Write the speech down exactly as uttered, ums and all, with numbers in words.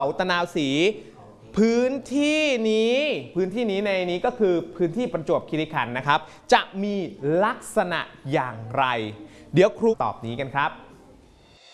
เขาตะนาวศรีพื้นที่นี้พื้นที่นี้ในนี้ก็คือพื้นที่ประจวบคีรีขันธ์นะครับจะมีลักษณะอย่างไรเดี๋ยวครูตอบนี้กันครับ